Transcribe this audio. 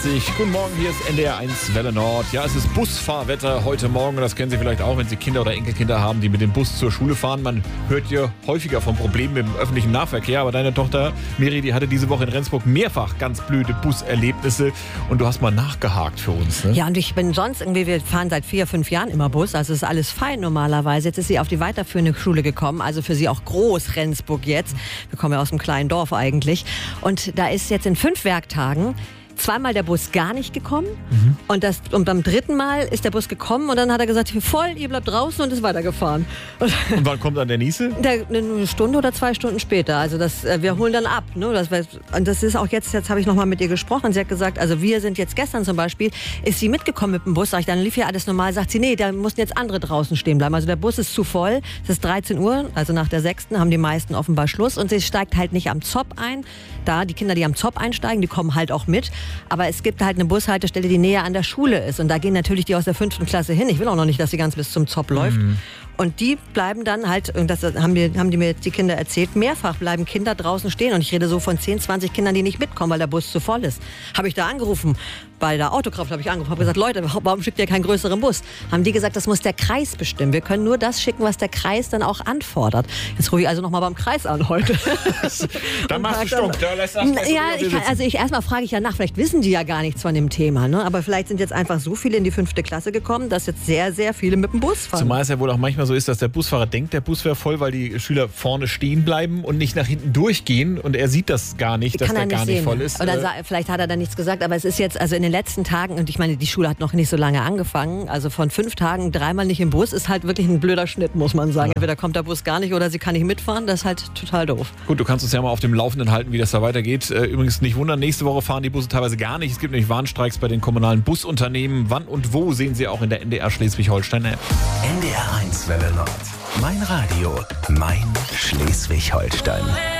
Guten Morgen, hier ist NDR 1 Welle Nord. Ja, es ist Busfahrwetter heute Morgen. Das kennen Sie vielleicht auch, wenn Sie Kinder oder Enkelkinder haben, die mit dem Bus zur Schule fahren. Man hört ja häufiger von Problemen im öffentlichen Nahverkehr. Aber deine Tochter Miri, die hatte diese Woche in Rendsburg mehrfach ganz blöde Buserlebnisse. Und du hast mal nachgehakt für uns, ne? Ja, und ich bin sonst irgendwie, wir fahren seit 4-5 Jahren immer Bus. Also ist alles fein normalerweise. Jetzt ist sie auf die weiterführende Schule gekommen. Also für sie auch groß Rendsburg jetzt. Wir kommen ja aus einem kleinen Dorf eigentlich. Und da ist jetzt in 5 Werktagen zweimal der Bus gar nicht gekommen und beim dritten Mal ist der Bus gekommen und dann hat er gesagt, voll, ihr bleibt draußen und ist weitergefahren. Und wann kommt dann der nächste? Eine Stunde oder 2 Stunden später. Also wir holen dann ab. Ne? Und das ist auch jetzt habe ich nochmal mit ihr gesprochen. Sie hat gesagt, also wir sind jetzt gestern zum Beispiel, ist sie mitgekommen mit dem Bus. Sag ich, dann lief ja alles normal. Sagt sie, nee, da mussten jetzt andere draußen stehen bleiben. Also der Bus ist zu voll. Es ist 13 Uhr, also nach der 6. haben die meisten offenbar Schluss und sie steigt halt nicht am Zopp ein. Da, die Kinder, die am Zopp einsteigen, die kommen halt auch mit. Aber es gibt halt eine Bushaltestelle, die näher an der Schule ist. Und da gehen natürlich die aus der 5. Klasse hin. Ich will auch noch nicht, dass sie ganz bis zum Zopp läuft. Und die bleiben dann halt, und das haben die mir jetzt die Kinder erzählt, mehrfach bleiben Kinder draußen stehen. Und ich rede so von 10, 20 Kindern, die nicht mitkommen, weil der Bus zu voll ist. Habe ich da angerufen, bei der Autokraft habe gesagt, Leute, warum schickt ihr keinen größeren Bus? Haben die gesagt, das muss der Kreis bestimmen. Wir können nur das schicken, was der Kreis dann auch anfordert. Jetzt rufe ich also nochmal beim Kreis an heute. Da machst du Stunk, da lässt das erstmal frage ich ja nach, vielleicht wissen die ja gar nichts von dem Thema. Ne? Aber vielleicht sind jetzt einfach so viele in die 5. Klasse gekommen, dass jetzt sehr, sehr viele mit dem Bus fahren. Zumal es ja wohl auch manchmal so ist, dass der Busfahrer denkt, der Bus wäre voll, weil die Schüler vorne stehen bleiben und nicht nach hinten durchgehen. Und er sieht das gar nicht, dass der gar nicht voll ist. Oder vielleicht hat er da nichts gesagt, aber es ist jetzt, also in den letzten Tagen, und ich meine, die Schule hat noch nicht so lange angefangen, also von 5 Tagen 3-mal nicht im Bus, ist halt wirklich ein blöder Schnitt, muss man sagen. Entweder kommt der Bus gar nicht oder sie kann nicht mitfahren, das ist halt total doof. Gut, du kannst uns ja mal auf dem Laufenden halten, wie das da weitergeht. Übrigens nicht wundern, nächste Woche fahren die Busse teilweise gar nicht. Es gibt nämlich Warnstreiks bei den kommunalen Busunternehmen. Wann und wo sehen Sie auch in der NDR Schleswig-Holstein-App. NDR 1 Welle Nord. Mein Radio, mein Schleswig-Holstein.